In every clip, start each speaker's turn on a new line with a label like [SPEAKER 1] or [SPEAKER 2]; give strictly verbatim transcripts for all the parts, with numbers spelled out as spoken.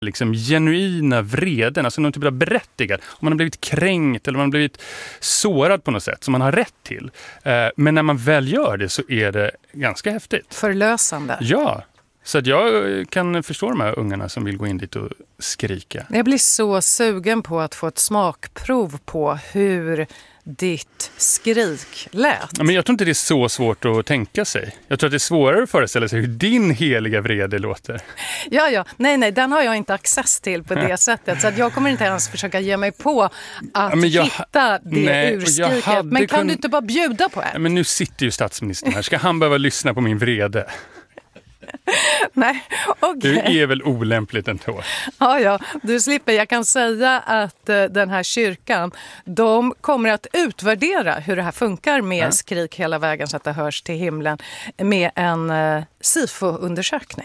[SPEAKER 1] liksom genuina vreden, alltså någon typ av berättigad. Om man har blivit kränkt eller man har blivit sårad på något sätt som man har rätt till. Eh, men när man väl gör det så är det ganska häftigt.
[SPEAKER 2] Förlösande.
[SPEAKER 1] Ja, så att jag kan förstå de här ungarna som vill gå in dit och skrika.
[SPEAKER 2] Jag blir så sugen på att få ett smakprov på hur ditt skrik lät.
[SPEAKER 1] Ja, men jag tror inte det är så svårt att tänka sig. Jag tror att det är svårare att föreställa sig hur din heliga vrede låter.
[SPEAKER 2] Ja, ja. Nej, nej, den har jag inte access till på det sättet. Så att jag kommer inte ens försöka ge mig på att ja, men jag, hitta det nej, urskriket. Men kan kun... du inte bara bjuda på det?
[SPEAKER 1] Ja, men nu sitter ju statsministern här. Ska han behöva lyssna på min vrede?
[SPEAKER 2] Nej, okej. Okay.
[SPEAKER 1] Det är väl olämpligt ändå.
[SPEAKER 2] Ja, ja, du slipper. Jag kan säga att uh, den här kyrkan, de kommer att utvärdera hur det här funkar med ja. skrik hela vägen så att det hörs till himlen med en uh, SIFO-undersökning.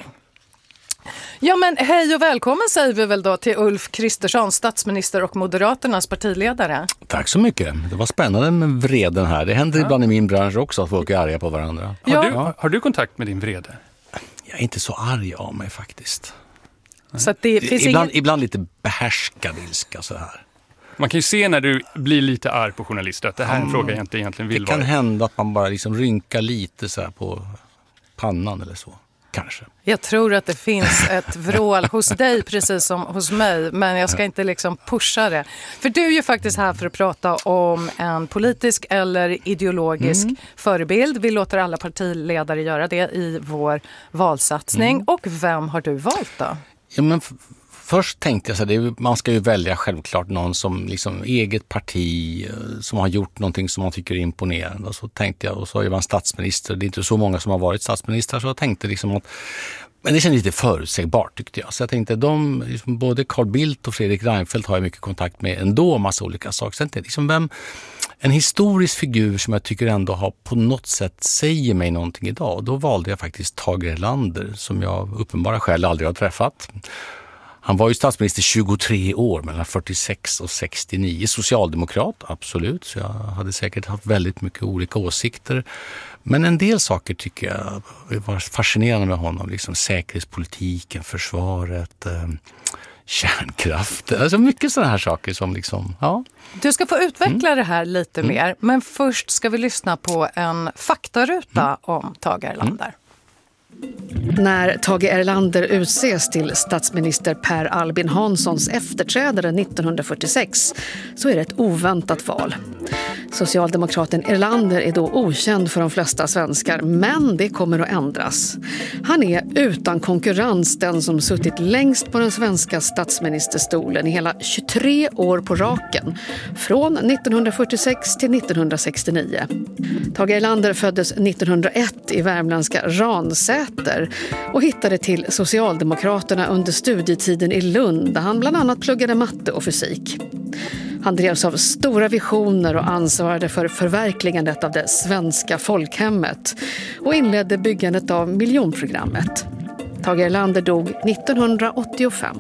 [SPEAKER 2] Ja, men hej och välkommen säger vi väl då till Ulf Kristersson, statsminister och Moderaternas partiledare.
[SPEAKER 3] Tack så mycket. Det var spännande med vreden här. Det händer ja. ibland i min bransch också att folk är arga på varandra.
[SPEAKER 1] Ja.
[SPEAKER 3] Har,
[SPEAKER 1] du, har du kontakt med din vrede?
[SPEAKER 3] Jag är inte så arg av mig faktiskt.
[SPEAKER 2] Så att det finns
[SPEAKER 3] ibland,
[SPEAKER 2] ingen...
[SPEAKER 3] ibland lite behärskad ilska så här.
[SPEAKER 1] Man kan ju se när du blir lite arg på journalister att det här är en mm. fråga jag inte egentligen vill
[SPEAKER 3] Det kan
[SPEAKER 1] vara.
[SPEAKER 3] hända att man bara liksom rynkar lite så här på pannan eller så. Kanske.
[SPEAKER 2] Jag tror att det finns ett vrål hos dig precis som hos mig, men jag ska inte liksom pusha det. För du är ju faktiskt här för att prata om en politisk eller ideologisk mm. förebild. Vi låter alla partiledare göra det i vår valsatsning. Mm. Och vem har du valt då?
[SPEAKER 3] Ja, men f- först tänkte jag så här, man ska ju välja självklart någon som liksom eget parti som har gjort någonting som man tycker är imponerande. Och så tänkte jag, och så är man statsminister. Det är inte så många som har varit statsminister, så jag tänkte liksom att, men det kändes lite förutsägbart tyckte jag. Så jag tänkte, de, liksom, både Carl Bildt och Fredrik Reinfeldt har jag mycket kontakt med ändå, massa olika saker. Sen tänkte jag, liksom, vem, en historisk figur som jag tycker ändå har på något sätt säger mig någonting idag. Och då valde jag faktiskt Tage Erlander som jag uppenbara skäl aldrig har träffat. Han var ju statsminister tjugotre år, mellan fyrtiosex och sextionio. Socialdemokrat, absolut. Så jag hade säkert haft väldigt mycket olika åsikter. Men en del saker tycker jag var fascinerande med honom. Liksom säkerhetspolitiken, försvaret, eh, kärnkraft. Alltså mycket sådana här saker som liksom, ja.
[SPEAKER 2] Du ska få utveckla mm. det här lite mm. mer. Men först ska vi lyssna på en faktaruta mm. om Tage Erlander. Mm. När Tage Erlander utses till statsminister Per Albin Hanssons efterträdare nittonhundrafyrtiosex så är det ett oväntat val. Socialdemokraten Erlander är då okänd för de flesta svenskar, men det kommer att ändras. Han är utan konkurrens den som suttit längst på den svenska statsministerstolen i hela tjugotre år på raken, från nittonhundrafyrtiosex till nittonhundrasextionio. Tage Erlander föddes nittonhundraett i värmländska Ransäter och hittade till Socialdemokraterna under studietiden i Lund där han bland annat pluggade matte och fysik. Han drevs av stora visioner och ansvarade för förverkligandet av det svenska folkhemmet och inledde byggandet av miljonprogrammet. Tage Erlander dog nittonhundraåttiofem.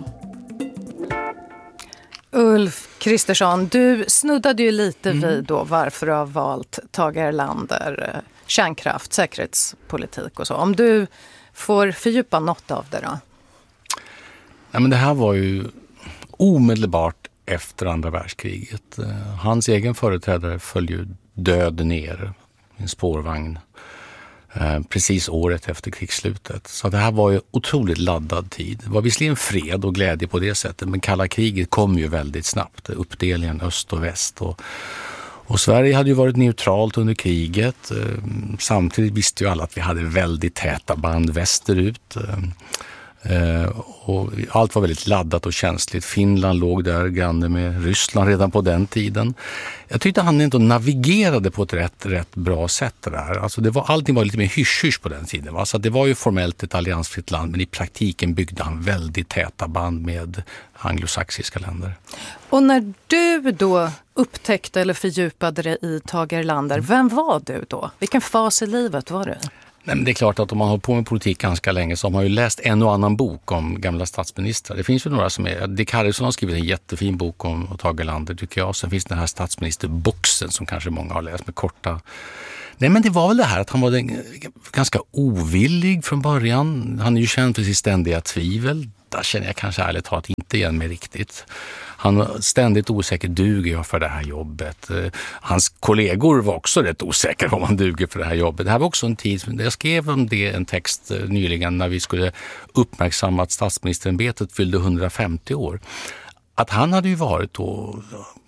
[SPEAKER 2] Ulf Kristersson, du snuddade ju lite mm. vid då varför du har valt Tage Erlander, kärnkraft, säkerhetspolitik och så. Om du får fördjupa något av det då?
[SPEAKER 3] Ja, men det här var ju omedelbart efter andra världskriget. Hans egen företrädare föll ju död ner i en spårvagn precis året efter krigsslutet. Så det här var ju otroligt laddad tid. Det var visserligen fred och glädje på det sättet, men kalla kriget kom ju väldigt snabbt. Uppdelningen öst och väst. Och, och Sverige hade ju varit neutralt under kriget. Samtidigt visste ju alla att vi hade väldigt täta band västerut. Uh, och allt var väldigt laddat och känsligt. Finland låg där granne med Ryssland redan på den tiden. Jag tyckte han ändå navigerade på ett rätt, rätt bra sätt där. Alltså det var, allting var lite mer hysch-hysch på den tiden. Va? Så det var ju formellt ett alliansfritt land, men i praktiken byggde han väldigt täta band med anglosaxiska länder. Och när du då upptäckte eller fördjupade dig i Tage Erlander, vem var du då? Vilken fas i livet var du? Nej, men det är klart att om man har på med politik ganska länge så har man ju läst en och annan bok om gamla statsministrar. Det finns ju några som är... Dick Harrison har skrivit en jättefin bok om Tage Erlander tycker jag. Sen finns den här statsministerboxen som kanske många har läst med korta... Nej, men det var väl det här att han var den, ganska ovillig från början. Han är ju känd för sitt ständiga tvivel. detta känner jag kanske ärligt talat inte igen mig riktigt. Han var ständigt osäker, duger jag för det här jobbet? Hans kollegor var också rätt osäkra om han duger för det här jobbet. Det här var också en tid, jag skrev om det en text nyligen när vi skulle uppmärksamma att statsministerämbetet fyllde hundrafemtio år. Att han hade ju varit då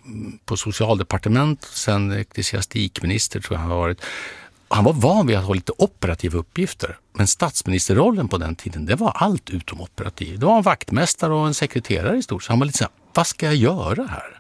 [SPEAKER 3] på socialdepartement, sen ecklesiastikminister tror jag han har varit. Han var van vid att ha lite operativa uppgifter. Men statsministerrollen på den tiden, det var allt utom operativ. Det var en vaktmästare och en sekreterare i stort. Så han var lite så här, vad ska jag göra här?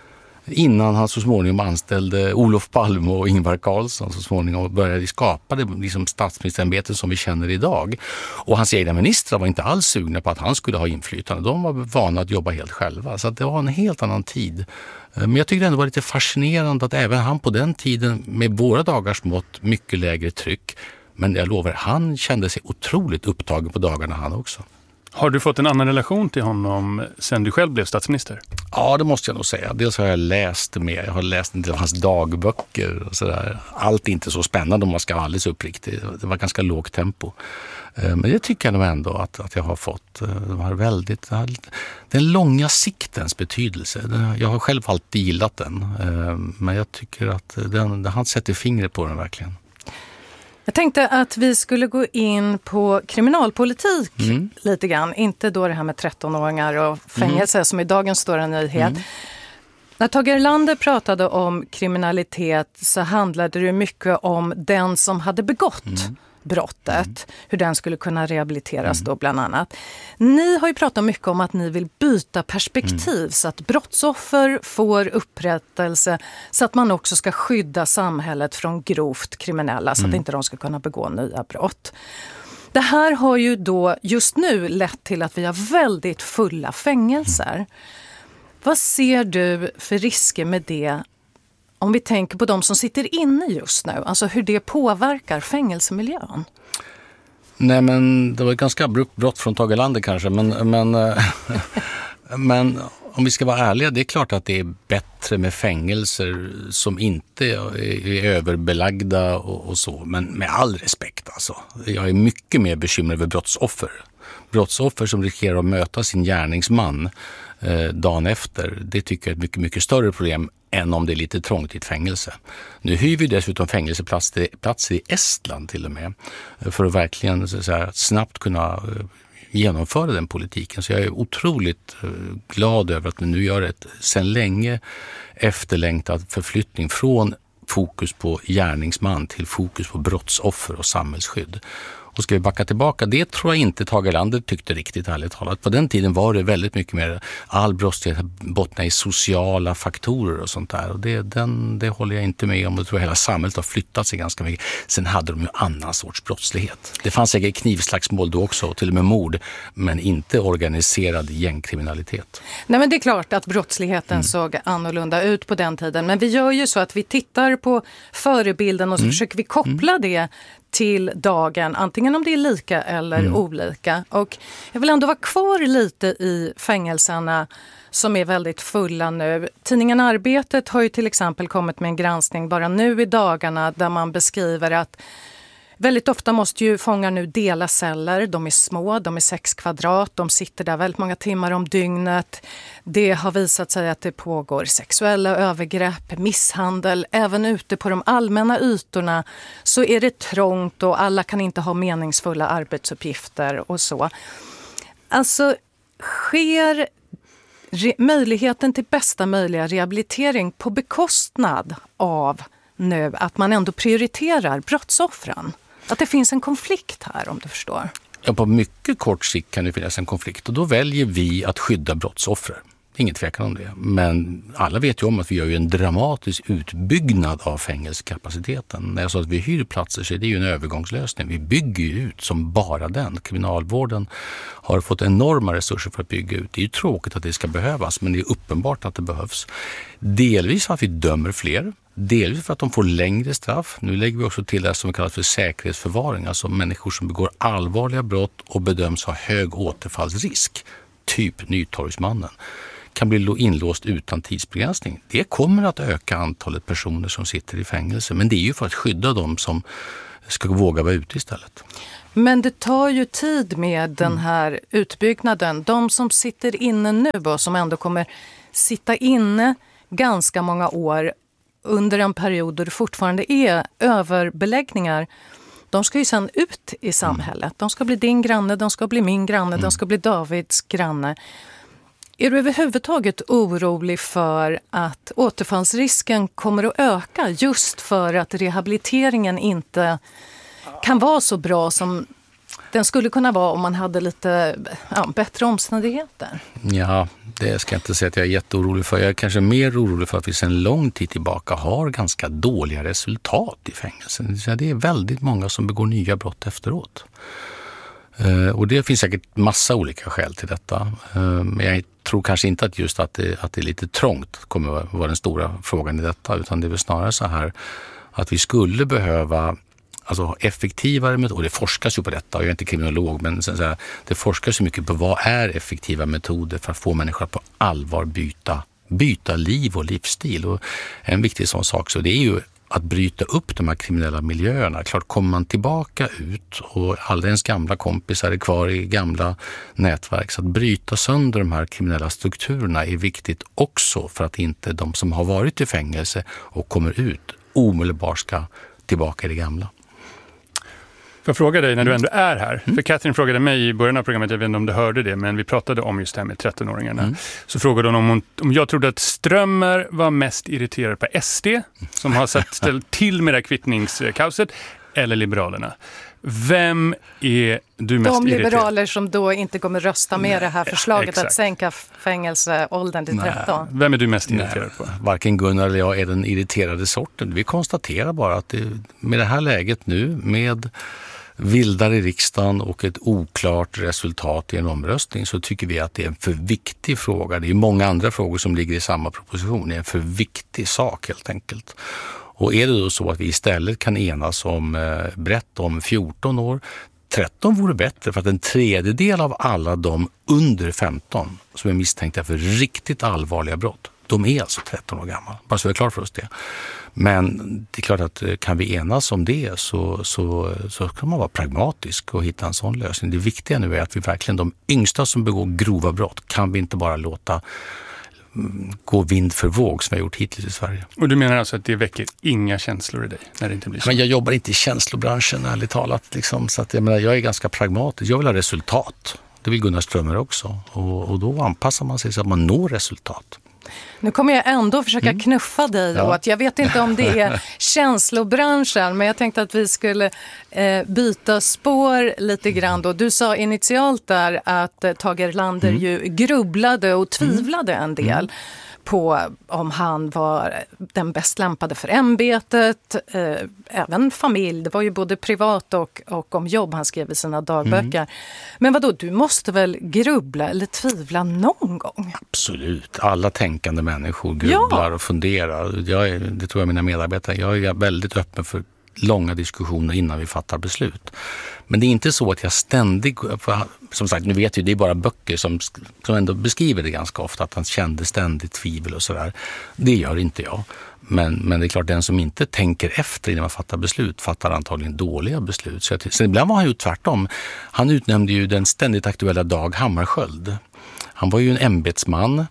[SPEAKER 3] Innan han så småningom anställde Olof Palme och Ingvar Carlsson så småningom började skapa det liksom statsministerämbetet som vi känner idag. Och hans egna ministrar var inte alls sugna på att han skulle ha inflytande. De var vana att jobba helt själva. Så att det var en helt annan tid. Men jag tycker det ändå var lite fascinerande att även han på den tiden med våra dagars mått mycket lägre tryck. Men jag lovar, han kände sig otroligt upptagen på dagarna han också.
[SPEAKER 1] Har du fått en annan relation till honom sen du själv blev statsminister?
[SPEAKER 3] Ja, det måste jag nog säga. Dels har jag läst mer. Jag har läst en del av hans dagböcker och sådär. Allt är inte så spännande om man ska vara alldeles uppriktig. Det var ganska lågt tempo. Men det tycker jag nog ändå att, att jag har fått. De har väldigt, den långa siktens betydelse. Jag har själv alltid gillat den. Men jag tycker att den, han sätter fingret på den verkligen.
[SPEAKER 2] Jag tänkte att vi skulle gå in på kriminalpolitik mm. lite grann. Inte då det här med trettonåringar och fängelse mm. som är dagens stora nyhet. Mm. När Tage Erlander pratade om kriminalitet så handlade det mycket om den som hade begått mm. brottet. Mm. Hur den skulle kunna rehabiliteras mm. då bland annat. Ni har ju pratat mycket om att ni vill byta perspektiv mm. så att brottsoffer får upprättelse så att man också ska skydda samhället från grovt kriminella så mm. att inte de ska kunna begå nya brott. Det här har ju då just nu lett till att vi har väldigt fulla fängelser. Mm. Vad ser du för risker med det om vi tänker på de som sitter inne just nu? Alltså hur det påverkar fängelsemiljön?
[SPEAKER 3] Nej, men det var ett ganska abrupt brott från Tage Erlander kanske. Men, men, men om vi ska vara ärliga, det är klart att det är bättre med fängelser som inte är överbelagda och, och så. Men med all respekt alltså. Jag är mycket mer bekymrad över brottsoffer. Brottsoffer som riskerar att möta sin gärningsman eh, dagen efter. Det tycker jag är ett mycket, mycket större problem än om det är lite trångt i ett fängelse. Nu hyr vi dessutom fängelseplatser platser i Estland till och med för att verkligen så att säga, snabbt kunna genomföra den politiken. Så jag är otroligt glad över att vi nu gör ett sedan länge efterlängtad förflyttning från fokus på gärningsman till fokus på brottsoffer och samhällsskydd. Och ska vi backa tillbaka, det tror jag inte Tage Erlander tyckte riktigt ärligt talat. På den tiden var det väldigt mycket mer all brottslighet bottna i sociala faktorer och sånt där. Och det, den, det håller jag inte med om. Jag tror hela samhället har flyttat sig ganska mycket. Sen hade de ju annan sorts brottslighet. Det fanns säkert knivslagsmål då också, till och med mord, men inte organiserad gängkriminalitet.
[SPEAKER 2] Nej, men det är klart att brottsligheten mm. såg annorlunda ut på den tiden. Men vi gör ju så att vi tittar på förebilden och så mm. försöker vi koppla mm. det till dagen, antingen om det är lika eller mm. olika. Och jag vill ändå vara kvar lite i fängelserna som är väldigt fulla nu. Tidningen Arbetet har ju till exempel kommit med en granskning bara nu i dagarna där man beskriver att väldigt ofta måste ju fångar nu dela celler. De är små, de är sex kvadrat, de sitter där väldigt många timmar om dygnet. Det har visat sig att det pågår sexuella övergrepp, misshandel. Även ute på de allmänna ytorna så är det trångt och alla kan inte ha meningsfulla arbetsuppgifter och så. Alltså, sker re- möjligheten till bästa möjliga rehabilitering på bekostnad av nu att man ändå prioriterar brottsoffren? Att det finns en konflikt här, om du förstår.
[SPEAKER 3] Ja, på mycket kort sikt kan det finnas en konflikt och då väljer vi att skydda brottsoffer. Inget tvekan om det. Men alla vet ju om att vi gör ju en dramatisk utbyggnad av fängelsekapaciteten. När jag sa att vi hyr platser så är det ju en övergångslösning. Vi bygger ju ut som bara den. Kriminalvården har fått enorma resurser för att bygga ut. Det är ju tråkigt att det ska behövas, men det är uppenbart att det behövs. Delvis för att vi dömer fler. Delvis för att de får längre straff. Nu lägger vi också till det som kallas för säkerhetsförvaring. Alltså människor som begår allvarliga brott och bedöms ha hög återfallsrisk. Typ Nytorgsmannen. kan bli inlåst utan tidsbegränsning. Det kommer att öka antalet personer som sitter i fängelse, men det är ju för att skydda dem som ska våga vara ute istället.
[SPEAKER 2] Men det tar ju tid med den här utbyggnaden. De som sitter inne nu och som ändå kommer sitta inne ganska många år under en period då det fortfarande är överbeläggningar, de ska ju sedan ut i samhället. De ska bli din granne, de ska bli min granne, de ska bli Davids granne. Är du överhuvudtaget orolig för att återfallsrisken kommer att öka just för att rehabiliteringen inte kan vara så bra som den skulle kunna vara om man hade lite ja, bättre omständigheter?
[SPEAKER 3] Ja, det ska jag inte säga att jag är jätteorolig för. Jag är kanske mer orolig för att vi sedan lång tid tillbaka har ganska dåliga resultat i fängelsen. Det är väldigt många som begår nya brott efteråt. Och det finns säkert massa olika skäl till detta. Men jag tror kanske inte att just att det, att det är lite trångt kommer att vara den stora frågan i detta, utan det är väl snarare så här att vi skulle behöva alltså effektivare metoder. Det forskas ju på detta, och jag är inte kriminolog, men så här, det forskas ju mycket på vad är effektiva metoder för att få människor att på allvar byta, byta liv och livsstil. Och en viktig sån sak så det är ju att bryta upp de här kriminella miljöerna. Klart, kommer man tillbaka ut och alla ens gamla kompisar är kvar i gamla nätverk, så att bryta sönder de här kriminella strukturerna är viktigt också för att inte de som har varit i fängelse och kommer ut omedelbart ska tillbaka i det gamla.
[SPEAKER 1] Får jag fråga dig när du ändå är här? Mm. För Katrin frågade mig i början av programmet, jag vet inte om du hörde det, men vi pratade om just det här med trettonåringarna. Mm. Så frågade hon om, hon om jag trodde att Strömmer var mest irriterad på S D, som har satt ställt till med det här kvittningskauset, eller Liberalerna. Vem är du mest irriterad?
[SPEAKER 2] De liberaler som då inte kommer rösta med Nej, det här förslaget exakt. Att sänka fängelseåldern till tretton.
[SPEAKER 1] Nej. Vem är du mest irriterad Nej. på?
[SPEAKER 3] Varken Gunnar eller jag är den irriterade sorten. Vi konstaterar bara att det, med det här läget nu, med vildar i riksdagen och ett oklart resultat i en omröstning, så tycker vi att det är en för viktig fråga. Det är många andra frågor som ligger i samma proposition. Det är en för viktig sak helt enkelt. Och är det då så att vi istället kan enas om eh, brett om fjorton år, tretton vore bättre, för att en tredjedel av alla de under femton som är misstänkta för riktigt allvarliga brott, de är alltså tretton år gamla. Bara så är det klart för oss det. Men det är klart att kan vi enas om det så, så, så kan man vara pragmatisk och hitta en sån lösning. Det viktiga nu är att vi verkligen, de yngsta som begår grova brott, kan vi inte bara låta gå vind för våg som vi har gjort hittills i Sverige.
[SPEAKER 1] Och du menar alltså att det väcker inga känslor i dig när det inte blir så?
[SPEAKER 3] Men jag jobbar inte i känslobranschen, ärligt talat. Liksom, så att jag, menar, jag är ganska pragmatisk. Jag vill ha resultat. Det vill Gunnar Strömmer också. Och, och då anpassar man sig så att man når resultat.
[SPEAKER 2] Nu kommer jag ändå försöka mm. knuffa dig ja. åt. Jag vet inte om det är känslobranschen, men jag tänkte att vi skulle eh, byta spår lite grann då. Du sa initialt där att eh, Tage Erlander mm. ju grubblade och tvivlade en del mm. på om han var den bäst lämpade för ämbetet, eh, även familj. Det var ju både privat och, och om jobb han skrev i sina dagböcker. Mm. Men vadå, du måste väl grubbla eller tvivla någon gång?
[SPEAKER 3] Absolut. Alla tänkande människor grubblar ja. och funderar. Jag är, det tror jag mina medarbetare. Jag är väldigt öppen för långa diskussioner innan vi fattar beslut. Men det är inte så att jag ständigt, som sagt, nu vet ju det är bara böcker som, som ändå beskriver det ganska ofta, att han kände ständigt tvivel och sådär. Det gör inte jag. Men, men det är klart, den som inte tänker efter innan man fattar beslut fattar antagligen dåliga beslut. Så jag, sen ibland var han ju tvärtom. Han utnämnde ju den ständigt aktuella Dag Hammarskjöld. Han var ju en ämbetsman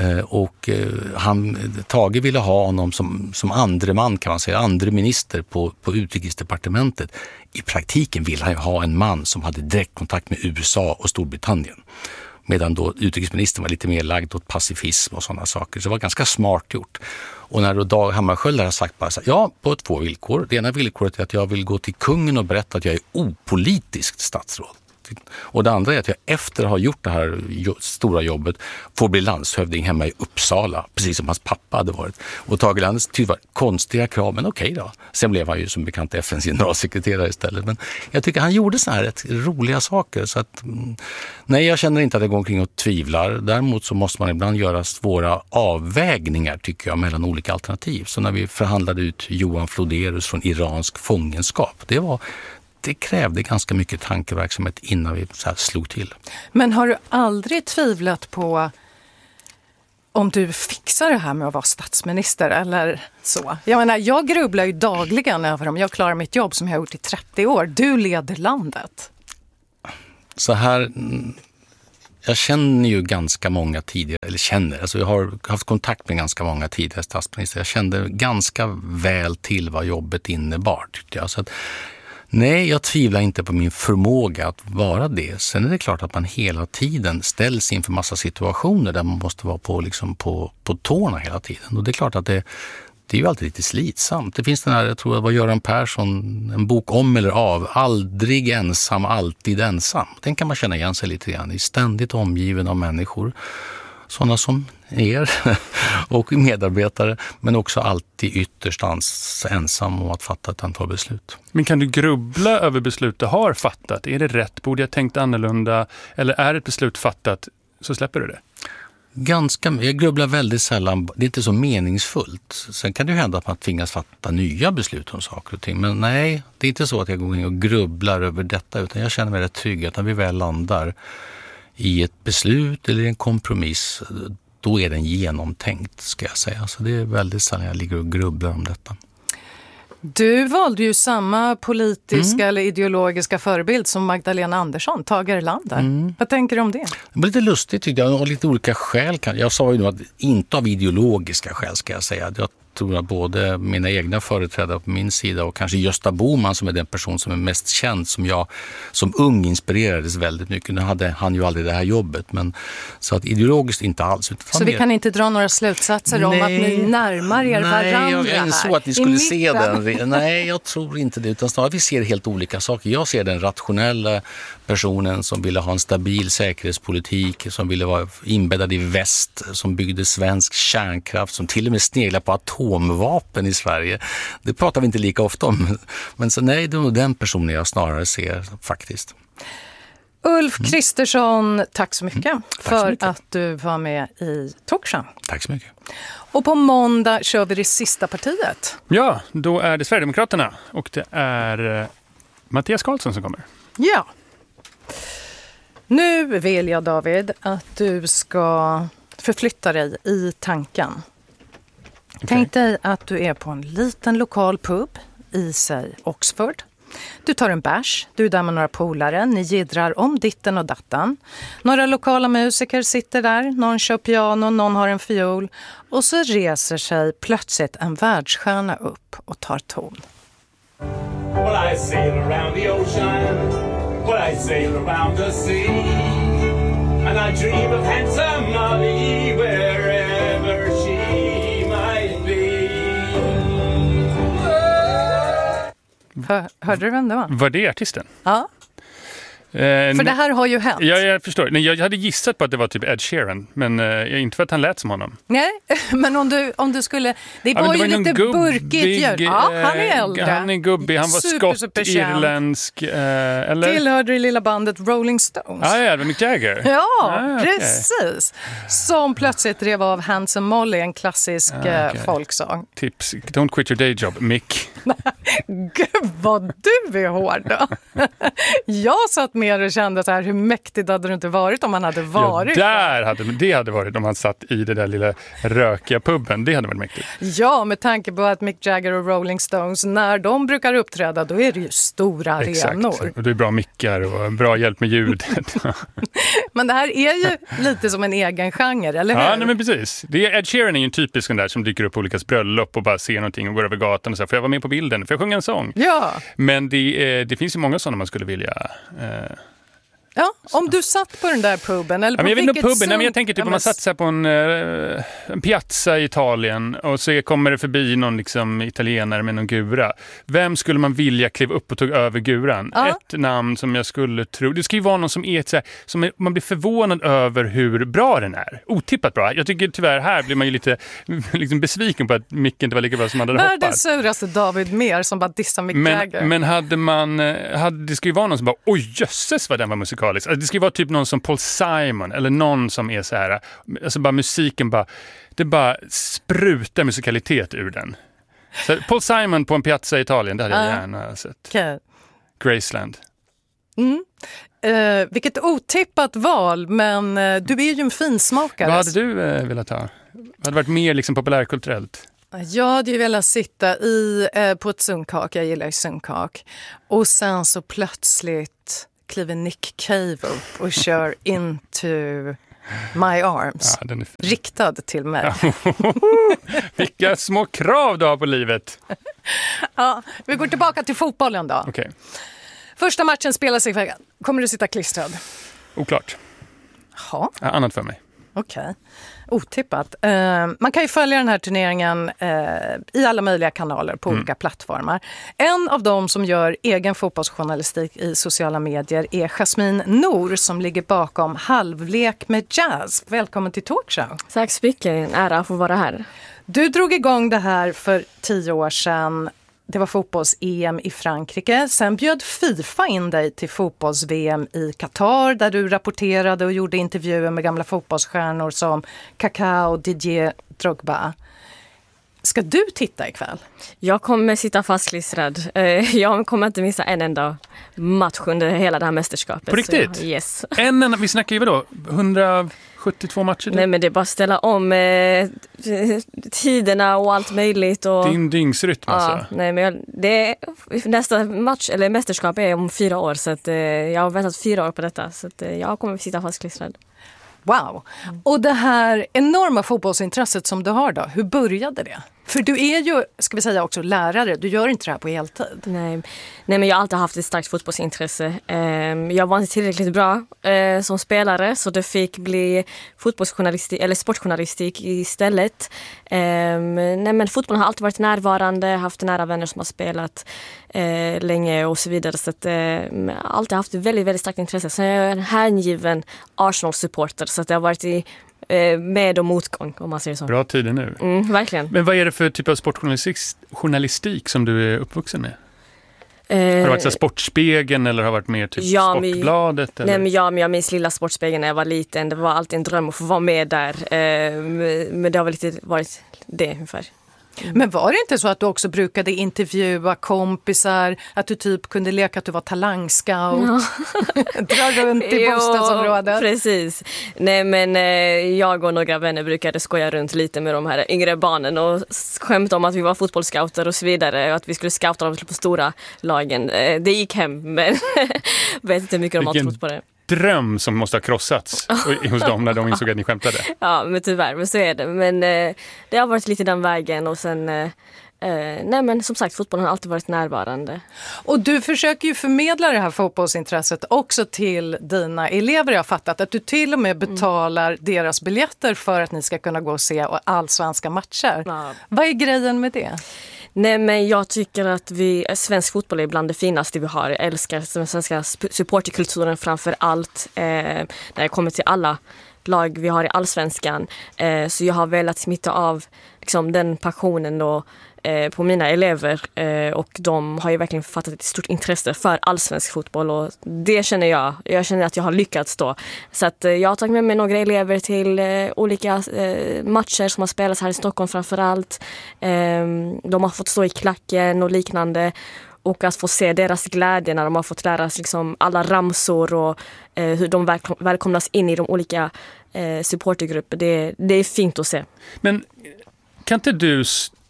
[SPEAKER 3] och han, Tage ville ha honom som, som andre man, kan man säga, andre minister på, på utrikesdepartementet. I praktiken ville han ju ha en man som hade direktkontakt med U S A och Storbritannien. Medan då utrikesministern var lite mer lagd åt pacifism och sådana saker. Så det var ganska smart gjort. Och när då Dag Hammarskjöld har sagt bara så här, ja, på två villkor. Det ena villkoret är att jag vill gå till kungen och berätta att jag är opolitiskt statsråd. Och det andra är att jag efter att ha gjort det här stora jobbet får bli landshövding hemma i Uppsala, precis som hans pappa hade varit. Och Tage Erlanders tyvärr konstiga krav, men okej då. Sen blev han ju som bekant F N:s generalsekreterare istället. Men jag tycker han gjorde så här rätt roliga saker. Så att, nej, jag känner inte att jag går omkring och tvivlar. Däremot så måste man ibland göra svåra avvägningar, tycker jag, mellan olika alternativ. Så när vi förhandlade ut Johan Floderus från iransk fångenskap, det var... Det krävde ganska mycket tankeverksamhet innan vi så här slog till.
[SPEAKER 2] Men har du aldrig tvivlat på om du fixar det här med att vara statsminister eller så. Jag menar, jag grubblar ju dagligen över om jag klarar mitt jobb som jag har gjort i trettio år. Du leder landet.
[SPEAKER 3] Så här, jag känner ju ganska många tidigare, eller känner, alltså jag har haft kontakt med ganska många tidigare statsminister. Jag kände ganska väl till vad jobbet innebar, tyckte jag. Så att, nej, jag tvivlar inte på min förmåga att vara det. Sen är det klart att man hela tiden ställs inför massa situationer där man måste vara på, liksom på, på tårna hela tiden. Och det är klart att det, det är ju alltid lite slitsamt. Det finns den här, jag tror det var Göran Persson, en bok om eller av, aldrig ensam, alltid ensam. Den kan man känna igen sig lite grann i, ständigt omgiven av människor. Sådana som er och medarbetare, men också alltid ytterst ensam om att fatta ett antal beslut.
[SPEAKER 1] Men kan du grubbla över beslut du har fattat? Är det rätt? Borde jag tänkt annorlunda? Eller är ett beslut fattat så släpper du det?
[SPEAKER 3] Ganska, jag grubblar väldigt sällan, det är inte så meningsfullt. Sen kan det ju hända att man tvingas fatta nya beslut om saker och ting. Men nej, det är inte så att jag går in och grubblar över detta, utan jag känner mig rätt trygg att när vi väl landar i ett beslut eller en kompromiss, då är den genomtänkt, ska jag säga. Så det är väldigt sällan jag ligger och grubblar om detta.
[SPEAKER 2] Du valde ju samma politiska mm. eller ideologiska förebild som Magdalena Andersson, Tage Erlander. Mm. Vad tänker du om det?
[SPEAKER 3] Det var lite lustigt tyckte jag, och lite olika skäl. Jag sa ju nog att inte av ideologiska skäl, ska jag säga. Jag tror att både mina egna företrädare på min sida och kanske Gösta Bohman, som är den person som är mest känd, som jag som ung inspirerades väldigt mycket. Nu hade han ju aldrig det här jobbet, men så att ideologiskt inte alls.
[SPEAKER 2] Så vi kan inte dra några slutsatser nej, om att ni närmar er
[SPEAKER 3] nej,
[SPEAKER 2] varandra
[SPEAKER 3] jag insåg att ni skulle se den. Nej, jag tror inte det, utan snarare vi ser helt olika saker. Jag ser den rationella personen som ville ha en stabil säkerhetspolitik, som ville vara inbäddad i väst, som byggde svensk kärnkraft, som till och med sneglar på atomvapen i Sverige. Det pratar vi inte lika ofta om. Men så nej, det är den personen jag snarare ser faktiskt.
[SPEAKER 2] Ulf mm. Kristersson, tack så mycket
[SPEAKER 3] mm. tack
[SPEAKER 2] för
[SPEAKER 3] så mycket.
[SPEAKER 2] att du var med i Talkshow.
[SPEAKER 3] Tack så mycket.
[SPEAKER 2] Och på måndag kör vi det sista partiet.
[SPEAKER 1] Ja, då är det Sverigedemokraterna och det är Mattias Karlsson som kommer.
[SPEAKER 2] Ja. Nu vill jag, David, att du ska förflytta dig i tanken. Okay. Tänk dig att du är på en liten lokal pub i sig Oxford. Du tar en bärs, du är där med några polare, ni jiddrar om ditten och datten. Några lokala musiker sitter där, någon kör piano, någon har en fiol. Och så reser sig plötsligt en världsstjärna upp och tar ton.
[SPEAKER 4] Well, I sail around the ocean, well, I sail around the sea, and I dream of handsome Molly wherever she might be.
[SPEAKER 2] Hör, hörde du vem det var?
[SPEAKER 1] Var det artisten?
[SPEAKER 2] Ja. Eh, För det här har ju hänt.
[SPEAKER 1] Ja, jag förstår. Nej, jag hade gissat på att det var typ Ed Sheeran, men eh, inte för att han lät som honom.
[SPEAKER 2] Nej, men om du, om du skulle... Det var, ja, det var ju lite gubbig, burkigt ljud. Ja, han är äldre.
[SPEAKER 1] Han är gubbig, han var super, skott, super irländsk. Eh, eller?
[SPEAKER 2] Tillhörde det lilla bandet Rolling Stones.
[SPEAKER 1] Ah, ja, det var Mick Jagger.
[SPEAKER 2] Ja, ah, okay. Precis. Som plötsligt drev av Handsome Molly, en klassisk ah, okay. folksång.
[SPEAKER 1] Tips, don't quit your day job, Mick.
[SPEAKER 2] Gud, vad du är hård då. Jag satt mer och kände så här, hur mäktigt hade det inte varit om han hade varit.
[SPEAKER 1] Ja, där hade, det hade varit om han satt i det där lilla rökiga puben. Det hade varit mäktigt.
[SPEAKER 2] Ja, med tanke på att Mick Jagger och Rolling Stones, när de brukar uppträda, då är det ju stora arenor.
[SPEAKER 1] Exakt, och det är bra mickar och bra hjälp med ljudet.
[SPEAKER 2] Men det här är ju lite som en egen genre, eller hur?
[SPEAKER 1] Ja, nej, men precis. Det är, Ed Sheeran är ju en typisk sån där som dyker upp på olika bröllop och bara ser någonting och går över gatan och säger, får jag vara med på bilden? Får jag sjunga en sång?
[SPEAKER 2] Ja.
[SPEAKER 1] Men det, det finns ju många sådana man skulle vilja... Eh,
[SPEAKER 2] Ja, om du satt på den där puben eller på
[SPEAKER 1] ja, men jag
[SPEAKER 2] vilket
[SPEAKER 1] vet puben.
[SPEAKER 2] som...
[SPEAKER 1] Nej, men jag tänker typ om man satt så på en, uh, en piazza i Italien och så kommer det förbi någon liksom, italienare med någon gura. Vem skulle man vilja kliva upp och ta över guran? Ja. Ett namn som jag skulle tro. Det ska ju vara någon som är så här, som är, man blir förvånad över hur bra den är. Otippat bra. Jag tycker tyvärr här blir man ju lite liksom besviken på att Mick inte var lika bra som man hade hoppats.
[SPEAKER 2] Världens suraste David Mer som bara dissar Mick
[SPEAKER 1] men,
[SPEAKER 2] Jagger.
[SPEAKER 1] Men hade man, hade, det ska ju vara någon som bara, oj jösses vad den var musikalisk. Alltså, det ska ju vara typ någon som Paul Simon eller någon som är så här, alltså bara musiken bara, det bara sprutar musikalitet ur den. Så Paul Simon på en piazza i Italien, det hade jag uh, gärna sett.
[SPEAKER 2] Okay.
[SPEAKER 1] Graceland.
[SPEAKER 2] Mm. Uh, vilket otippat val, men uh, du är ju en finsmakare.
[SPEAKER 1] Vad hade du uh, velat ha? Det hade varit mer liksom populärkulturellt.
[SPEAKER 2] Jag hade ju velat sitta i, eh, på ett sunkak, jag gillar ju sunkak. Och sen så plötsligt kliver Nick Cave upp och kör into my arms.
[SPEAKER 1] Ja, den är
[SPEAKER 2] riktad till mig.
[SPEAKER 1] Vilka små krav du har på livet.
[SPEAKER 2] Ja, vi går tillbaka till fotbollen då.
[SPEAKER 1] Okay.
[SPEAKER 2] Första matchen spelas i veckan. Kommer du sitta klistrad?
[SPEAKER 1] Oklart.
[SPEAKER 2] Ja.
[SPEAKER 1] Ja, annat för mig.
[SPEAKER 2] Okej. Okay. Otippat. Uh, man kan ju följa den här turneringen uh, i alla möjliga kanaler på mm. olika plattformar. En av dem som gör egen fotbollsjournalistik i sociala medier är Jasmin Nour som ligger bakom Halvlek med Jazz. Välkommen till Talkshow.
[SPEAKER 5] Tack så mycket, en ära att få vara här.
[SPEAKER 2] Du drog igång det här för tio år sedan. Det var fotbolls-E M i Frankrike. Sen bjöd FIFA in dig till fotbolls-V M i Qatar där du rapporterade och gjorde intervjuer med gamla fotbollsstjärnor som Kaká och Didier Drogba. Ska du titta ikväll?
[SPEAKER 5] Jag kommer sitta fastklistrad. Jag kommer inte missa en enda match under hela det här mästerskapet.
[SPEAKER 1] På riktigt?
[SPEAKER 5] Så, yes.
[SPEAKER 1] En enda, vi snackar ju vadå? hundrasjuttiotvå matcher? Typ?
[SPEAKER 5] Nej, men det är bara att ställa om eh, tiderna och allt möjligt. Och,
[SPEAKER 1] din dygnsrytm alltså?
[SPEAKER 5] Ja, nej, men jag, det är, nästa match, eller mästerskap är om fyra år. Så att, eh, jag har väntat fyra år på detta. Så att, eh, jag kommer sitta fastklistrad.
[SPEAKER 2] Wow. Och det här enorma fotbollsintresset som du har då, hur började det? För du är ju, ska vi säga också, lärare. Du gör inte det här på heltid.
[SPEAKER 5] Nej, Nej men jag har alltid haft ett starkt fotbollsintresse. Jag var inte tillräckligt bra som spelare så det fick bli fotbollsjournalistik eller sportjournalistik istället. Nej, men fotbollen har alltid varit närvarande, haft nära vänner som har spelat länge och så vidare. Så att, jag har alltid haft ett väldigt, väldigt starkt intresse. Så jag är en hängiven Arsenal-supporter så att jag har varit i med och motgång, om man säger så.
[SPEAKER 1] Bra tider nu.
[SPEAKER 5] Mm, verkligen.
[SPEAKER 1] Men vad är det för typ av sportjournalistik journalistik som du är uppvuxen med? Eh, har det varit så Sportspegeln eller har det varit mer typ ja, Sportbladet?
[SPEAKER 5] Men,
[SPEAKER 1] eller?
[SPEAKER 5] Nej, men jag, jag minns lilla Sportspegeln när jag var liten. Det var alltid en dröm att få vara med där. Eh, men det har väl lite varit det ungefär.
[SPEAKER 2] Mm. Men var det inte så att du också brukade intervjua kompisar, att du typ kunde leka att du var talangscout, ja. dra runt i bostadsområdet?
[SPEAKER 5] Precis. Nej, men eh, jag och några vänner brukade skoja runt lite med de här yngre barnen och skämta om att vi var fotbollsscouter och så vidare och att vi skulle scouta dem på stora lagen. Eh, det gick hem, men vet inte hur mycket de har trott på det.
[SPEAKER 1] Dröm som måste ha krossats hos dem när de insåg att ni skämtade.
[SPEAKER 5] Ja, men tyvärr, men så är det. Men eh, det har varit lite den vägen och sen, eh, nej men som sagt, fotbollen har alltid varit närvarande.
[SPEAKER 2] Och du försöker ju förmedla det här fotbollsintresset också till dina elever. Jag har fattat att du till och med betalar mm. deras biljetter för att ni ska kunna gå och se allsvenska matcher. Ja. Vad är grejen med det?
[SPEAKER 5] Nej, men jag tycker att vi, svensk fotboll är bland det finaste vi har. Jag älskar den svenska supporterkulturen framför allt. Eh, när det kommer till alla lag vi har i allsvenskan. Eh, så jag har velat smitta av liksom, den passionen då, eh, på mina elever. Eh, och de har ju verkligen fattat ett stort intresse för allsvensk fotboll. Och det känner jag. Jag känner att jag har lyckats då. Så att, eh, jag har tagit med mig några elever till eh, olika eh, matcher som har spelats här i Stockholm framför allt. Eh, de har fått stå i klacken och liknande. Och att få se deras glädje när de har fått lära sig liksom alla ramsor och eh, hur de välkom- välkomnas in i de olika eh, supportergrupper. Det, det är fint att se.
[SPEAKER 1] Men kan inte du...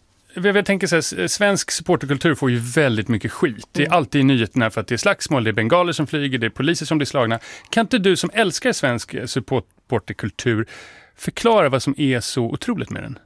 [SPEAKER 1] Jag tänker så här, svensk supporterkultur får ju väldigt mycket skit. Det är mm. alltid i nyheterna för att det är slagsmål, det är bengaler som flyger, det är poliser som blir slagna. Kan inte du som älskar svensk supporterkultur förklara vad som är så otroligt med den?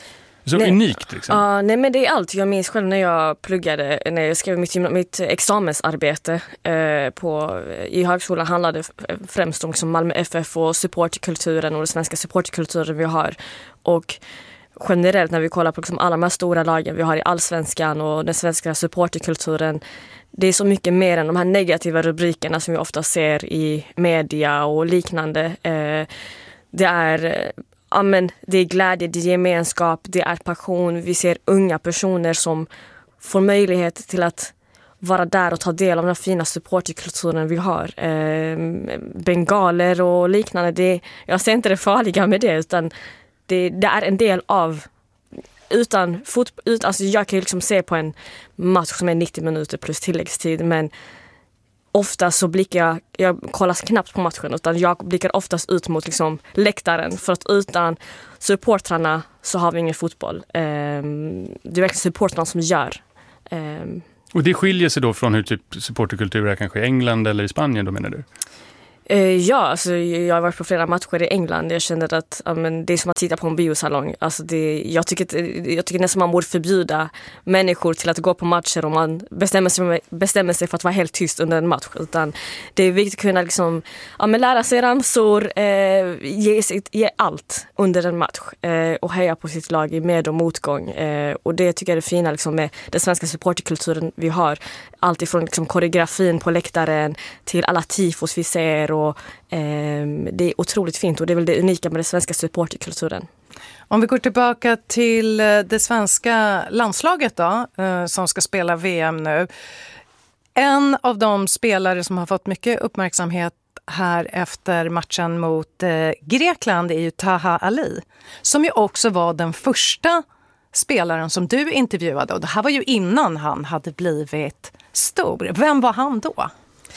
[SPEAKER 1] Så nej, unikt liksom.
[SPEAKER 5] Uh, nej, men det är allt. Jag minns själv när jag pluggade, när jag skrev mitt, mitt examensarbete uh, på, i högskolan handlade främst om liksom Malmö F F och supportkulturen och den svenska supportkulturen vi har. Och generellt när vi kollar på liksom alla de här stora lagen vi har i allsvenskan och den svenska supporterkulturen, det är så mycket mer än de här negativa rubrikerna som vi ofta ser i media och liknande. Uh, det är... Ja, men det är glädje, det är gemenskap, det är passion. Vi ser unga personer som får möjlighet till att vara där och ta del av den fina supporterkulturen vi har. Eh, bengaler och liknande. Det, jag ser inte det farliga med det, utan det, det är en del av... Utan fotboll, ut, alltså jag kan ju liksom se på en match som är nittio minuter plus tilläggstid, men ofta så blickar jag, jag kollar knappt på matchen, utan jag blickar oftast ut mot liksom läktaren, för att utan supportrarna så har vi ingen fotboll. Eh, det är verkligen supportrarna som gör. Eh,
[SPEAKER 1] Och det skiljer sig då från hur typ supporterkultur är kanske i England eller i Spanien då, menar du?
[SPEAKER 5] Ja, alltså, jag har varit på flera matcher i England. Jag kände att ja, men det är som att titta på en biosalong. Alltså, det, jag, tycker, jag tycker nästan man borde förbjuda människor till att gå på matcher om man bestämmer sig, bestämmer sig för att vara helt tyst under en match. Utan det är viktigt att kunna liksom, ja, men lära sig ramsor, eh, ge, ge allt under en match eh, och heja på sitt lag i med- och motgång. Eh, och det tycker jag är det fina liksom, med den svenska supporterkulturen vi har. Allt ifrån liksom, koreografin på läktaren till alla tifos vi ser. Och, eh, det är otroligt fint, och det är väl det unika med den svenska supporterkulturen.
[SPEAKER 2] Om vi går tillbaka till det svenska landslaget då, eh, som ska spela V M nu. En av de spelare som har fått mycket uppmärksamhet här efter matchen mot eh, Grekland är ju Taha Ali, som ju också var den första spelaren som du intervjuade, och det här var ju innan han hade blivit stor. Vem var han då?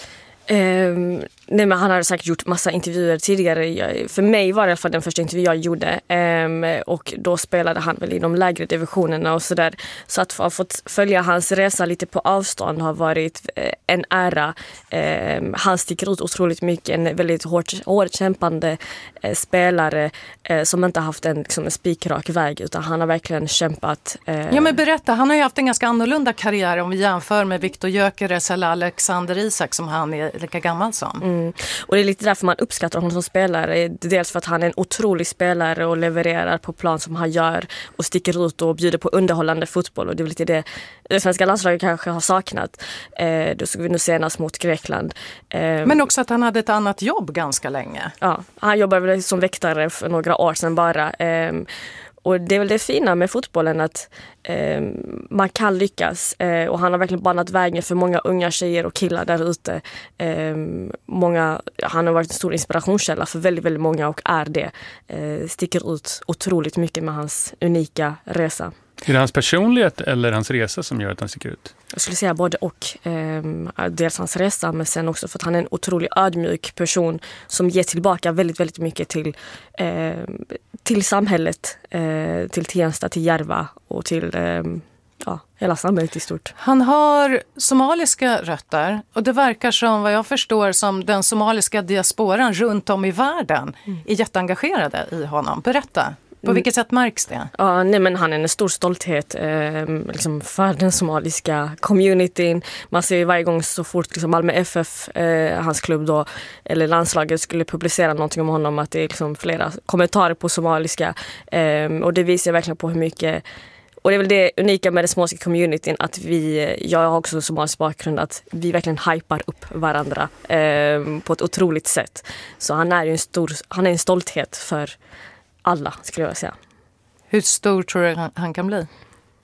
[SPEAKER 5] Um, nej, men han hade säkert gjort massa intervjuer tidigare. Jag, för mig var det i alla fall den första intervju jag gjorde. Um, och då spelade han väl i de lägre divisionerna och sådär. Så att ha fått följa hans resa lite på avstånd har varit uh, en ära. Um, han sticker ut otroligt mycket. En väldigt hårt, hårt kämpande uh, spelare uh, som inte haft en, liksom, en spikrak väg, utan han har verkligen kämpat. Uh,
[SPEAKER 2] ja, men berätta, han har ju haft en ganska annorlunda karriär om vi jämför med Viktor Gyökeres eller Alexander Isak som han är lika gammal som.
[SPEAKER 5] Mm. Och det är lite därför man uppskattar honom som spelare. Dels för att han är en otrolig spelare och levererar på plan som han gör och sticker ut och bjuder på underhållande fotboll. Och det är lite det det svenska landslaget kanske har saknat. Eh, då såg vi nu senast mot Grekland. Eh,
[SPEAKER 2] Men också att han hade ett annat jobb ganska länge.
[SPEAKER 5] Ja, han jobbade väl som väktare för några år sedan bara. Eh, Och det är väl det fina med fotbollen, att eh, man kan lyckas. Eh, och han har verkligen banat vägen för många unga tjejer och killar där ute. Eh, många, han har varit en stor inspirationskälla för väldigt, väldigt många och är det. Eh, sticker ut otroligt mycket med hans unika resa.
[SPEAKER 1] Är det hans personlighet eller hans resa som gör att han sticker ut?
[SPEAKER 5] Jag skulle säga både och. Eh, dels hans resa, men sen också för att han är en otroligt ödmjuk person som ger tillbaka väldigt, väldigt mycket till, eh, till samhället, eh, till Tensta, till Järva och till eh, ja, hela samhället i stort.
[SPEAKER 2] Han har somaliska rötter, och det verkar som, vad jag förstår, som den somaliska diasporan runt om i världen mm. är jätteengagerade i honom. Berätta. På vilket sätt märks det?
[SPEAKER 5] Ja, nej, men han är en stor stolthet eh, liksom för den somaliska communityn. Man ser varje gång så fort liksom Malmö F F, eh, hans klubb då, eller landslaget skulle publicera någonting om honom, att det är liksom flera kommentarer på somaliska. Eh, och det visar verkligen på hur mycket. Och det är väl det unika med den somaliska communityn, att vi, jag har också somalisk bakgrund, att vi verkligen hypar upp varandra eh, på ett otroligt sätt. Så han är ju en stor, han är en stolthet för alla, skulle jag säga.
[SPEAKER 2] Hur stor tror du han kan bli?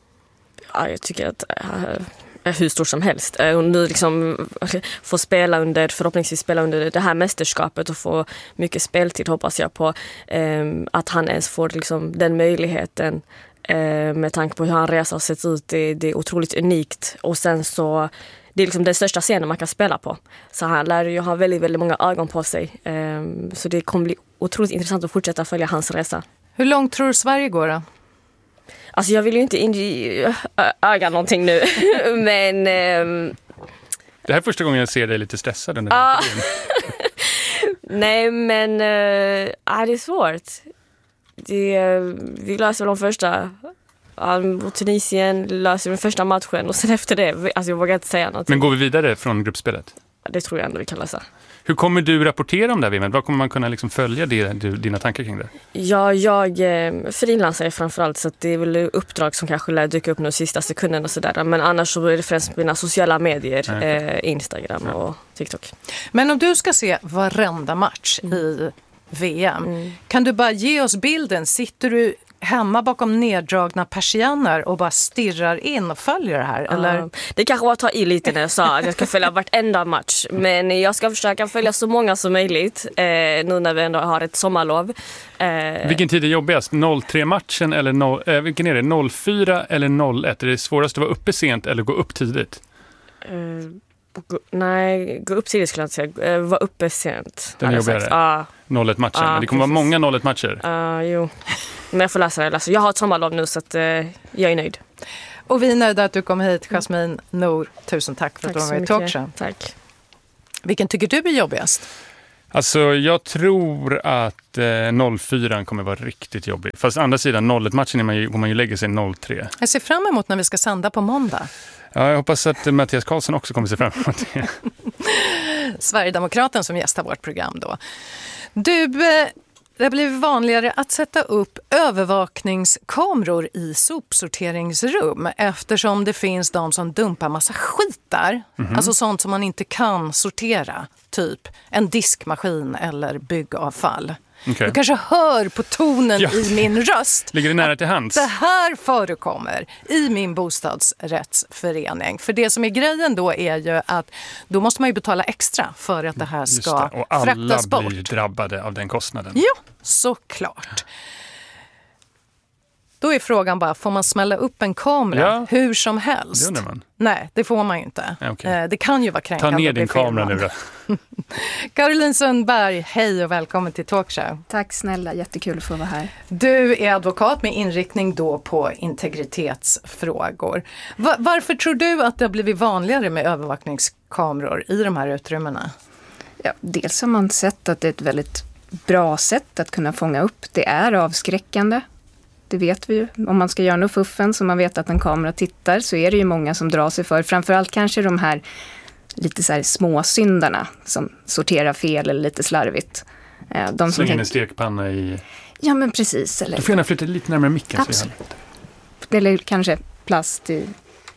[SPEAKER 5] Ja, jag tycker att äh, hur stor som helst. Och nu liksom få spela under, förhoppningsvis spela under det här mästerskapet och få mycket speltid, hoppas jag på. Eh, att han ens får liksom den möjligheten eh, med tanke på hur han reser och sett ut. Det, det är otroligt unikt. Och sen så det är liksom den största scenen man kan spela på. Så han lär ju ha väldigt, väldigt många ögon på sig. Eh, så det kommer bli otroligt intressant att fortsätta följa hans resa.
[SPEAKER 2] Hur långt tror du Sverige går då?
[SPEAKER 5] Alltså jag vill ju inte in i öga någonting nu. Men ehm...
[SPEAKER 1] det här är första gången jag ser dig lite stressad under
[SPEAKER 5] ah.
[SPEAKER 1] den
[SPEAKER 5] Nej, men äh, det är svårt. Det, vi löser väl de första mot Tunisien, löser den första matchen och sen efter det, alltså jag vågar inte säga något.
[SPEAKER 1] Men går vi vidare från gruppspelet?
[SPEAKER 5] Det tror jag ändå vi kan lösa.
[SPEAKER 1] Hur kommer du rapportera om det här, Wimmen? Vad kommer man kunna liksom följa det, du, dina tankar kring det?
[SPEAKER 5] Ja, jag eh, frilansar framförallt, så att det är väl uppdrag som kanske lär dyka upp nu sista sekunden och sådär. Men annars så är det främst mina sociala medier, eh, Instagram och TikTok.
[SPEAKER 2] Men om du ska se varenda match mm. i V M, mm. kan du bara ge oss bilden? Sitter du hemma bakom neddragna persienner och bara stirrar in och följer det här?
[SPEAKER 5] Ja,
[SPEAKER 2] eller?
[SPEAKER 5] Det kanske var att ta i lite när jag sa att jag ska följa vartenda match. Men jag ska försöka följa så många som möjligt eh, nu när vi ändå har ett sommarlov. Eh,
[SPEAKER 1] vilken tid är jobbigast? noll tre-matchen eller noll, eh, vilken är det? noll fyra eller noll ett? Är det svårast att vara uppe sent eller gå upp tidigt?
[SPEAKER 5] Eh, Gå, nej, gå upp tidigt skulle jag inte säga. Var uppe sent.
[SPEAKER 1] Den är jobbigare.
[SPEAKER 5] Ah.
[SPEAKER 1] noll ett matcher.
[SPEAKER 5] Ah,
[SPEAKER 1] men det kommer
[SPEAKER 5] precis.
[SPEAKER 1] vara många noll ett matcher.
[SPEAKER 5] Uh, jo. Men jag får läsa det. Alltså, jag har ett sommarlov nu så att, uh, jag är nöjd.
[SPEAKER 2] Och vi är nöjda att du kom hit, Jasmine Nour. Tusen tack för tack att du var med i Talkshow.
[SPEAKER 5] Tack.
[SPEAKER 2] Vilken tycker du är jobbigast?
[SPEAKER 1] Alltså jag tror att eh, noll fyra kommer vara riktigt jobbig. Fast andra sidan noll ett matchen är man ju, man ju lägger sig noll tre.
[SPEAKER 2] Jag ser fram emot när vi ska sända på måndag.
[SPEAKER 1] Ja, jag hoppas att Mattias Karlsson också kommer se fram emot det.
[SPEAKER 2] Sverigedemokraten som gästar vårt program då. Du, eh, det blir vanligare att sätta upp övervakningskameror i sopsorteringsrum eftersom det finns de som dumpar massa skit där. Mm-hmm. Alltså sånt som man inte kan sortera. Typ en diskmaskin eller byggavfall. Okay. Du kanske hör på tonen ja. i min röst.
[SPEAKER 1] Ligger det nära till hands?
[SPEAKER 2] Det här förekommer i min bostadsrättsförening. För det som är grejen då är ju att då måste man ju betala extra för att det här ska
[SPEAKER 1] det. Och alla
[SPEAKER 2] fraktas bort.
[SPEAKER 1] blir drabbade av den kostnaden.
[SPEAKER 2] Ja, såklart. Då är frågan bara, får man smälla upp en kamera
[SPEAKER 1] ja.
[SPEAKER 2] hur som helst?
[SPEAKER 1] Det undrar man.
[SPEAKER 2] Nej, det får man ju inte.
[SPEAKER 1] Okay.
[SPEAKER 2] Det kan ju vara kränkande.
[SPEAKER 1] Ta ner din kamera nu då.
[SPEAKER 2] Caroline Sundberg, hej och välkommen till Talkshow.
[SPEAKER 6] Tack snälla, jättekul att få vara här.
[SPEAKER 2] Du är advokat med inriktning då på integritetsfrågor. Va- varför tror du att det har blivit vanligare med övervakningskameror i de här utrymmena?
[SPEAKER 6] Ja, dels har man sett att det är ett väldigt bra sätt att kunna fånga upp. Det är avskräckande. Det vet vi ju. Om man ska göra något fuffen så man vet att en kamera tittar så är det ju många som drar sig för. Framförallt kanske de här lite så här småsyndarna som sorterar fel eller lite slarvigt. De
[SPEAKER 1] Slänger tänk... en stekpanna i...
[SPEAKER 6] Ja men precis. Eller...
[SPEAKER 1] Du får gärna flytta lite närmare micken.
[SPEAKER 6] Absolut. Eller kanske plast i...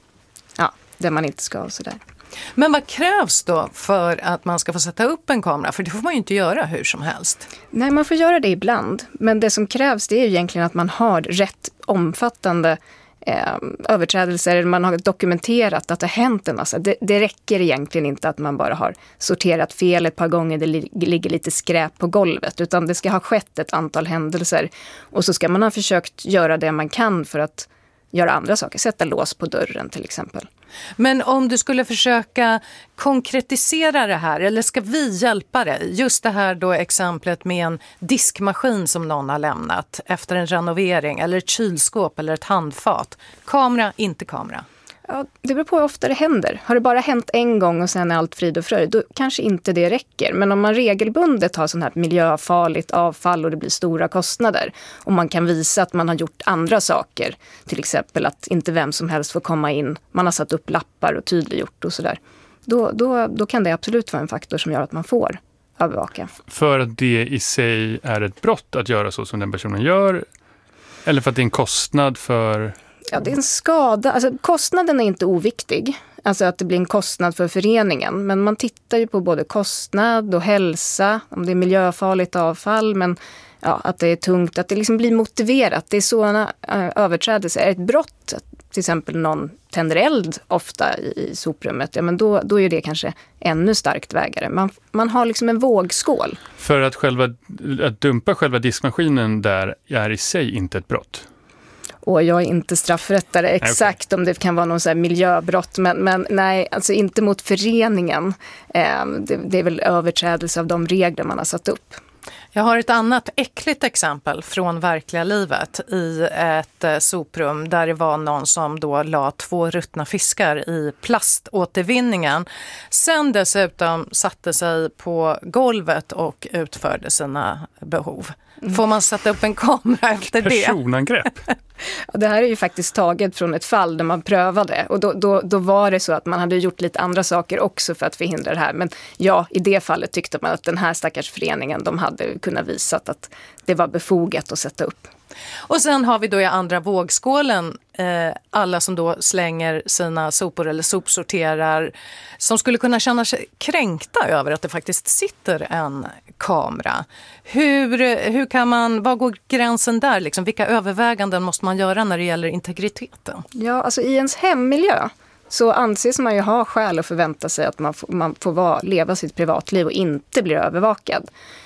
[SPEAKER 6] Ja, där man inte ska och sådär.
[SPEAKER 2] Men vad krävs då för att man ska få sätta upp en kamera? För det får man ju inte göra hur som helst.
[SPEAKER 6] Nej, man får göra det ibland. Men det som krävs det är ju egentligen att man har rätt omfattande eh, överträdelser. Man har dokumenterat att det har hänt en massa. Det, det räcker egentligen inte att man bara har sorterat fel ett par gånger. Det li- ligger lite skräp på golvet. Utan det ska ha skett ett antal händelser. Och så ska man ha försökt göra det man kan för att göra andra saker. Sätta lås på dörren till exempel.
[SPEAKER 2] Men om du skulle försöka konkretisera det här, eller ska vi hjälpa dig? Just det här då exemplet med en diskmaskin som någon har lämnat efter en renovering, eller ett kylskåp eller ett handfat. Kamera, inte kamera.
[SPEAKER 6] Ja, det beror på hur ofta det händer. Har det bara hänt en gång och sen är allt frid och fröjd, då kanske inte det räcker. Men om man regelbundet har sån här miljöfarligt avfall och det blir stora kostnader och man kan visa att man har gjort andra saker, till exempel att inte vem som helst får komma in, man har satt upp lappar och tydliggjort och sådär, då, då, då kan det absolut vara en faktor som gör att man får övervaka.
[SPEAKER 1] För att det i sig är ett brott att göra så som den personen gör, eller för att det är en kostnad för...
[SPEAKER 6] Ja, det är en skada. Alltså, kostnaden är inte oviktig. Alltså att det blir en kostnad för föreningen. Men man tittar ju på både kostnad och hälsa. Om det är miljöfarligt avfall. Men ja, att det är tungt. Att det liksom blir motiverat. Det är sådana uh, överträdelser. Är det ett brott? Till exempel någon tänder eld ofta i, i soprummet. Ja, men då, då är det kanske ännu starkt vägare. Man, man har liksom en vågskål. För
[SPEAKER 1] att, själva, att dumpa själva diskmaskinen där är i sig inte ett brott?
[SPEAKER 6] Och jag är inte straffrättare exakt okay. Om det kan vara någon så här miljöbrott. Men, men nej, alltså inte mot föreningen. Eh, det, det är väl överträdelse av de regler man har satt upp.
[SPEAKER 2] Jag har ett annat äckligt exempel från verkliga livet i ett eh, soprum där det var någon som då la två ruttna fiskar i plaståtervinningen. Sen dessutom satte sig på golvet och utförde sina behov. Får man sätta upp en kamera efter det?
[SPEAKER 1] Personangrepp.
[SPEAKER 6] Det här är ju faktiskt taget från ett fall där man prövade. Och då, då, då var det så att man hade gjort lite andra saker också för att förhindra det här. Men ja, i det fallet tyckte man att den här stackars föreningen, de hade kunnat visa att det var befogat att sätta upp.
[SPEAKER 2] Och sen har vi då i andra vågskålen eh, alla som då slänger sina sopor eller sopsorterar som skulle kunna känna sig kränkta över att det faktiskt sitter en kamera. Hur, hur kan man, vad går gränsen där? Liksom? Vilka överväganden måste man göra när det gäller integriteten?
[SPEAKER 6] Ja, alltså i ens hemmiljö så anses man ju ha skäl att förvänta sig att man får, man får vara, leva sitt privatliv och inte blir övervakad.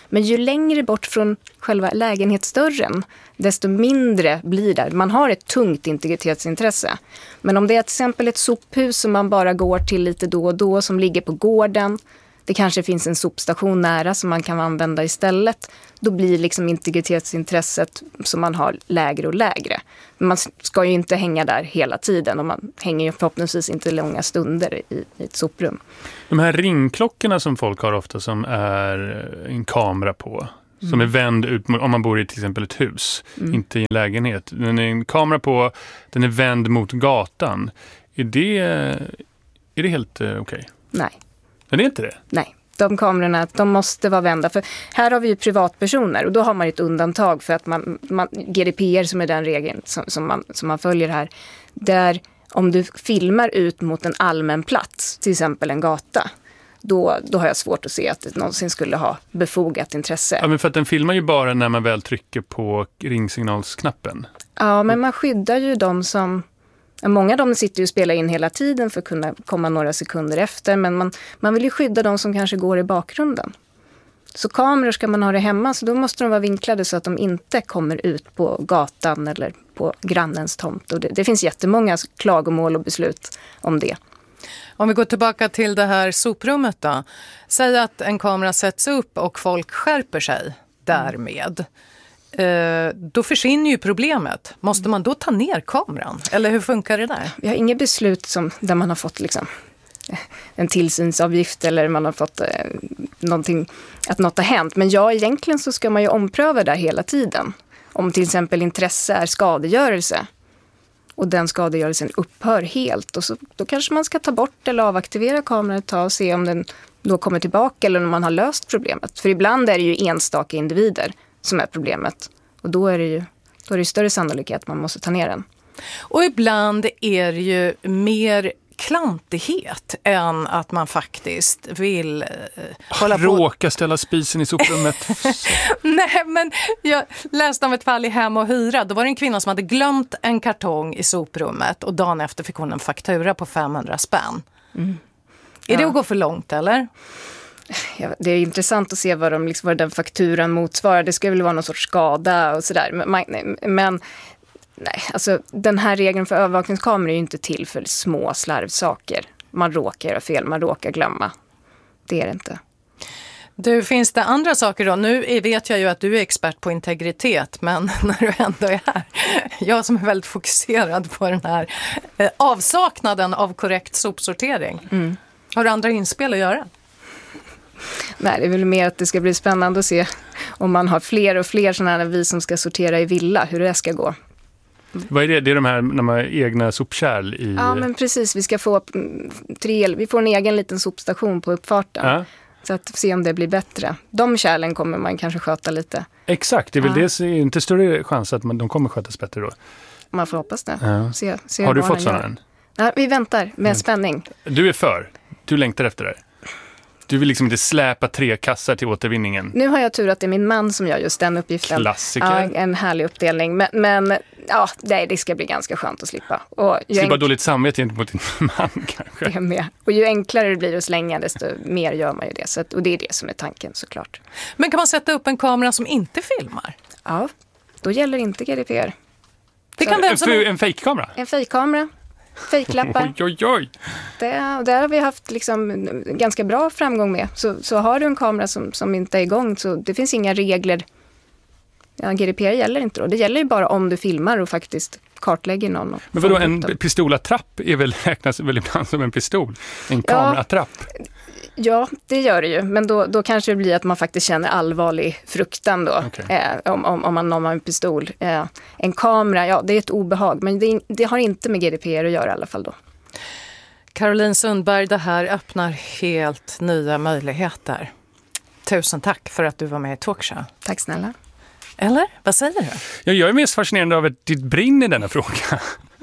[SPEAKER 6] Men ju längre bort från själva lägenhetsdörren, desto mindre blir det. Man har ett tungt integritetsintresse. Men om det är till exempel ett sophus som man bara går till lite då och då, som ligger på gården, det kanske finns en sopstation nära som man kan använda istället, då blir liksom integritetsintresset som man har lägre och lägre. Men man ska ju inte hänga där hela tiden, och man hänger ju förhoppningsvis inte långa stunder i, i ett soprum.
[SPEAKER 1] De här ringklockorna som folk har ofta, som är en kamera på, mm. som är vänd ut om man bor i till exempel ett hus, mm. inte i en lägenhet. Den är en kamera på, den är vänd mot gatan. Är det, är det helt okej? Okay?
[SPEAKER 6] Nej.
[SPEAKER 1] Men det är inte det?
[SPEAKER 6] Nej, de kamerorna, de måste vara vända. För här har vi ju privatpersoner, och då har man ett undantag för att man, man G D P R, som är den regeln som, som, man, som man följer här, där om du filmar ut mot en allmän plats, till exempel en gata, då, då har jag svårt att se att det någonsin skulle ha befogat intresse.
[SPEAKER 1] Ja, men för att den filmar ju bara när man väl trycker på ringsignalsknappen.
[SPEAKER 6] Ja, men man skyddar ju de som... Många av dem sitter ju och spelar in hela tiden för att kunna komma några sekunder efter. Men man, man vill ju skydda de som kanske går i bakgrunden. Så kameror ska man ha det hemma, så då måste de vara vinklade så att de inte kommer ut på gatan eller på grannens tomt. Och det, det finns jättemånga klagomål och beslut om det.
[SPEAKER 2] Om vi går tillbaka till det här soprummet då. Säg att en kamera sätts upp och folk skärper sig därmed. Då försvinner ju problemet. Måste man då ta ner kameran? Eller hur funkar det där?
[SPEAKER 6] Vi har inget beslut som, där man har fått liksom en tillsynsavgift eller man har fått eh, någonting, att något har hänt. Men ja, egentligen så ska man ju ompröva det hela tiden. Om till exempel intresse är skadegörelse och den skadegörelsen upphör helt. Och så, då kanske man ska ta bort eller avaktivera kameran ett tag och se om den då kommer tillbaka eller om man har löst problemet. För ibland är det ju enstaka individer som är problemet. Och då är det ju då är det större sannolikhet att man måste ta ner den.
[SPEAKER 2] Och ibland är det ju mer klantighet än att man faktiskt vill eh, hålla på.
[SPEAKER 1] Råka ställa spisen i soprummet.
[SPEAKER 2] Nej, men jag läste om ett fall i Hem och Hyra. Då var det en kvinna som hade glömt en kartong i soprummet och dagen efter fick hon en faktura på femhundra spänn. Mm. Är ja. det att gå för långt, eller?
[SPEAKER 6] Ja, det är intressant att se vad, de, liksom, vad den fakturan motsvarar. Det ska väl vara någon sorts skada och sådär. Men, men nej, alltså, den här regeln för övervakningskameror är ju inte till för små slarvsaker. Man råkar göra fel, man råkar glömma. Det är det inte.
[SPEAKER 2] Du, finns det andra saker då? Nu vet jag ju att du är expert på integritet, men när du ändå är här, jag som är väldigt fokuserad på den här eh, avsaknaden av korrekt sopsortering. Mm. Har du andra inspel att göra?
[SPEAKER 6] Nej, det är väl mer att det ska bli spännande att se om man har fler och fler sådana här vi som ska sortera i villa, hur det ska gå.
[SPEAKER 1] Vad är det? Det är de här, de här egna sopkärl i...
[SPEAKER 6] Ja, men precis. Vi ska få tre, vi får en egen liten sopstation på uppfarten. Ja. Så att se om det blir bättre. De kärlen kommer man kanske sköta lite.
[SPEAKER 1] Exakt, det är väl ja. det är inte större chans att man, de kommer skötas bättre då.
[SPEAKER 6] Man får hoppas det. Ja. Se, se
[SPEAKER 1] har du fått sådana än?
[SPEAKER 6] Ja, vi väntar med mm. spänning.
[SPEAKER 1] Du är för. Du längtar efter det. Du vill liksom inte släpa tre kassar till återvinningen.
[SPEAKER 6] Nu har jag tur att det är min man som gör just den uppgiften.
[SPEAKER 1] Klassiker.
[SPEAKER 6] Ja, en härlig uppdelning. Men, men ja, det, det ska bli ganska skönt att slippa. Och ju
[SPEAKER 1] slippa enk- dåligt samvete gentemot din man kanske.
[SPEAKER 6] Det är med. Och ju enklare det blir att slänga, desto mer gör man ju det. Så att, och det är det som är tanken såklart.
[SPEAKER 2] Men kan man sätta upp en kamera som inte filmar?
[SPEAKER 6] Ja, då gäller inte G D P R.
[SPEAKER 1] Det kan vem som en, en fejkkamera?
[SPEAKER 6] En fejkkamera. Fejklappar.
[SPEAKER 1] Oj, oj, oj.
[SPEAKER 6] Det, där har vi haft liksom ganska bra framgång med. Så, så har du en kamera som, som inte är igång, så det finns inga regler. Ja, G D P R gäller inte då. Det gäller ju bara om du filmar och faktiskt kartlägger någon.
[SPEAKER 1] Men vadå, en pistolattrapp är väl, räknas väl ibland som en pistol? En kameratrapp?
[SPEAKER 6] Ja, ja, det gör det ju. Men då, då kanske det blir att man faktiskt känner allvarlig fruktan då. Okay. Eh, om, om, om man har en pistol. Eh, en kamera, ja, det är ett obehag. Men det, det har inte med G D P R att göra i alla fall då.
[SPEAKER 2] Caroline Sundberg, det här öppnar helt nya möjligheter. Tusen tack för att du var med i Talkshow.
[SPEAKER 6] Tack snälla.
[SPEAKER 2] Eller? Vad säger du?
[SPEAKER 1] Ja, jag är mest fascinerad av att ditt brinn i denna fråga.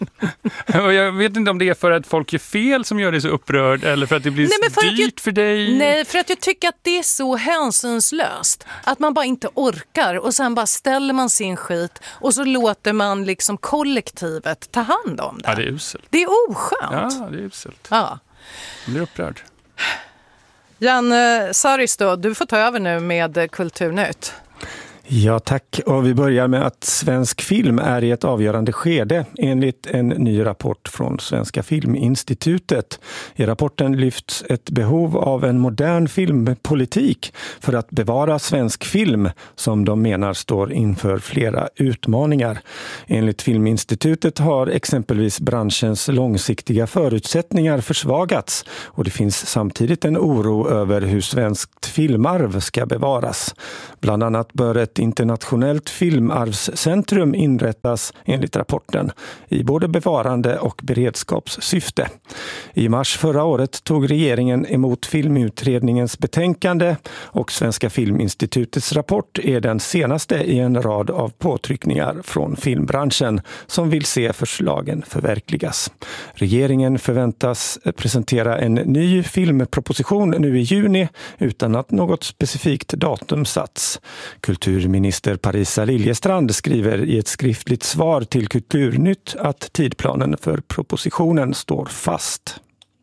[SPEAKER 1] Och jag vet inte om det är för att folk är fel som gör dig så upprörd eller för att det blir nej, för dyrt jag, för dig.
[SPEAKER 2] Nej, för att jag tycker att det är så hänsynslöst. Att man bara inte orkar och sen bara ställer man sin skit och så låter man liksom kollektivet ta hand om det.
[SPEAKER 1] Ja, det är uselt.
[SPEAKER 2] Det är oskönt.
[SPEAKER 1] Ja, det är uselt.
[SPEAKER 2] Ja.
[SPEAKER 1] Jag blir upprörd.
[SPEAKER 2] Jan Saristo, du får ta över nu med Kulturnytt.
[SPEAKER 7] Ja tack, och vi börjar med att svensk film är i ett avgörande skede enligt en ny rapport från Svenska Filminstitutet. I rapporten lyfts ett behov av en modern filmpolitik för att bevara svensk film som de menar står inför flera utmaningar. Enligt Filminstitutet har exempelvis branschens långsiktiga förutsättningar försvagats och det finns samtidigt en oro över hur svenskt filmarv ska bevaras. Bland annat bör ett internationellt filmarvscentrum inrättas enligt rapporten i både bevarande och beredskapssyfte. I mars förra året tog regeringen emot filmutredningens betänkande och Svenska Filminstitutets rapport är den senaste i en rad av påtryckningar från filmbranschen som vill se förslagen förverkligas. Regeringen förväntas presentera en ny filmproposition nu i juni utan att något specifikt datum satts. Kulturminister Parisa Liljestrand skriver i ett skriftligt svar till Kulturnytt att tidplanen för propositionen står fast.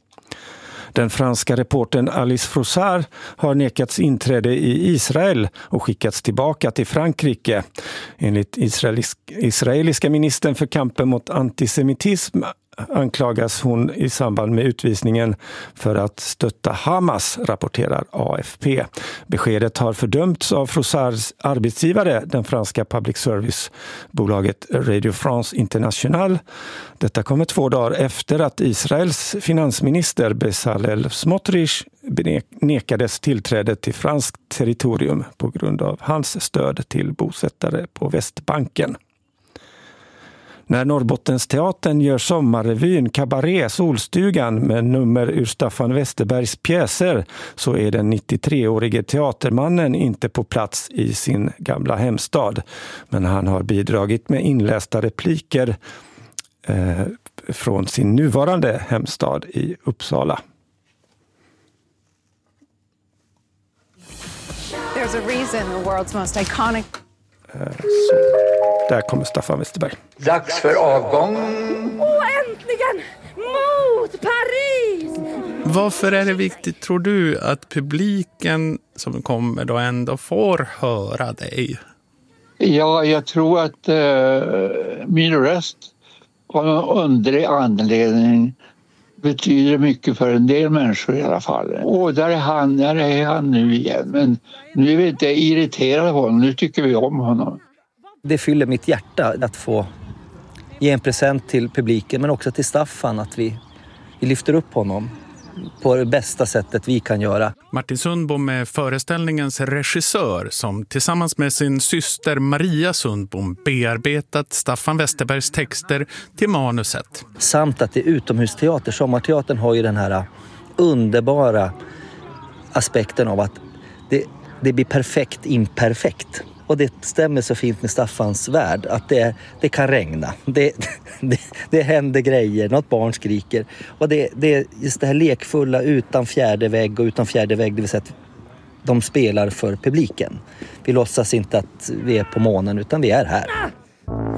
[SPEAKER 7] Den franska reportern Alice Froussard har nekats inträde i Israel och skickats tillbaka till Frankrike. Enligt israelisk, israeliska ministern för kampen mot antisemitism anklagas hon i samband med utvisningen för att stötta Hamas, rapporterar A F P. Beskedet har fördömts av Froussards arbetsgivare, den franska public service-bolaget Radio France International. Detta kommer två dagar efter att Israels finansminister Bezalel Smotrich nekades tillträde till franskt territorium på grund av hans stöd till bosättare på Västbanken. När Norrbottens teatern gör sommarrevyn Cabaret Solstugan med nummer ur Staffan Westerbergs pjäser så är den nittiotre-årige teatermannen inte på plats i sin gamla hemstad. Men han har bidragit med inlästa repliker eh, från sin nuvarande hemstad i Uppsala.
[SPEAKER 8] There's a reason the world's most iconic.
[SPEAKER 7] Så, där kommer Staffan Westerberg.
[SPEAKER 9] Dags för avgång.
[SPEAKER 10] Och äntligen mot Paris!
[SPEAKER 11] Varför är det viktigt, tror du, att publiken som kommer då ändå får höra dig?
[SPEAKER 9] Ja, jag tror att eh, min röst av någon underlig anledning betyder mycket för en del människor i alla fall. Och där är han, där är han nu igen. Men nu är vi inte irriterade på honom, nu tycker vi om honom.
[SPEAKER 12] Det fyller mitt hjärta att få ge en present till publiken men också till Staffan att vi, vi lyfter upp honom på det bästa sättet vi kan göra.
[SPEAKER 11] Martin Sundbom är föreställningens regissör som tillsammans med sin syster Maria Sundbom bearbetat Staffan Westerbergs texter till manuset.
[SPEAKER 12] Samt att det är utomhusteater. Sommarteatern har ju den här underbara aspekten av att det, det blir perfekt imperfekt. Och det stämmer så fint med Staffans värld att det, det kan regna. Det, det, det händer grejer, något barn skriker. Och det, det är just det här lekfulla utan fjärde vägg och utan fjärde vägg, det vill säga att de spelar för publiken. Vi låtsas inte att vi är på månen utan vi är här.